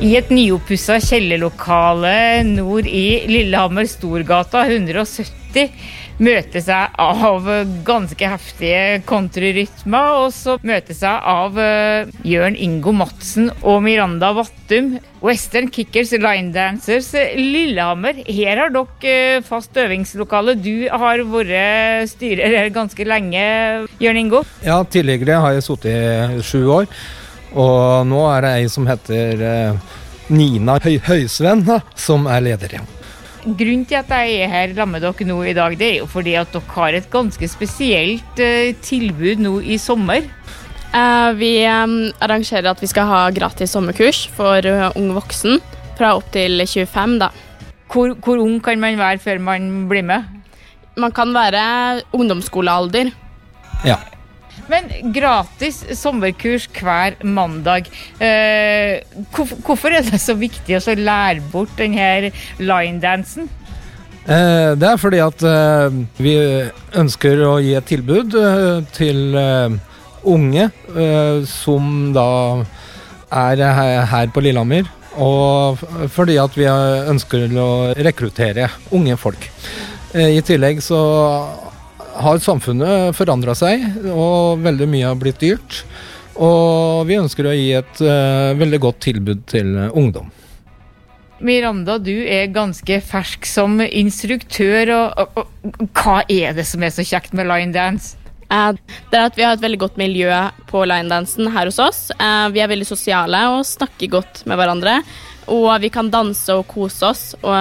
I et nyoppusset kjellerlokale nord i Lillehammer Storgata 170 møtes jeg av ganske heftige kontrarytmer, og så møtes jeg av Jørn Ingo Madsen og Miranda Vattum, Western Kickers Line Dancers Lillehammer. Her har dere fast øvingslokale. Du har vært styrer her ganske lenge, Jørn Ingo. Ja, tidligere har jeg suttet i 7 år, og nå er det en som heter Nina Høysvenn, som er leder. Grunnen til at jeg er her sammen med dere nå i dag, det er jo fordi at dere har et ganske spesielt tilbud nå i sommer. Vi arrangerer at vi skal ha gratis sommerkurs for ung voksen, fra opp til 25 da. Hvor ung kan man være før man blir med? Man kan være ungdomsskolealder. Ja. Men gratis sommerkurs hver mandag. Hvorfor er det så viktig å lære bort denne line-dansen? Det er fordi at vi ønsker å gi et tilbud til unge som da er her på Lillehammer, og fordi at vi ønsker å rekruttere unge folk. I tillegg så har samfunnet forandret seg, og veldig mye har blitt dyrt, og vi ønsker å gi et veldig godt tilbud til ungdom. Miranda, du er ganske fersk som instruktør, og hva er det som er så kjekt med line dance? Det er at vi har et veldig godt miljø på line-dansen her hos oss. Vi er veldig sosiale og snakker godt med hverandre, og vi kan danse og kose oss, og